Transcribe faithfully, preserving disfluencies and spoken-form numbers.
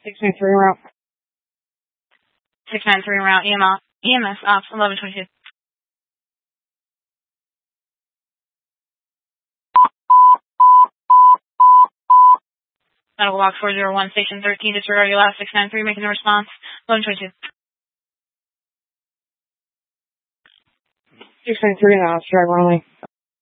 six nine three route. six nine three route, E M S, E M S ops, eleven twenty-two. Medical box four zero one, station thirteen, disregard your last six nine three, making a response, eleven twenty-two. six nine three, now it's driver only.